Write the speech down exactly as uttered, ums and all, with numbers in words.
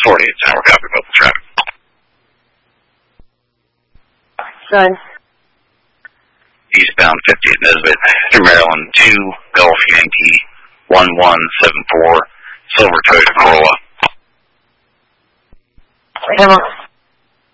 forty-eight Tower, copy, mobile traffic. Son. Eastbound fiftieth Nesbitt, through Maryland, two Golf Yankee, one one seven four, Silver Toyota Corolla. Hammer.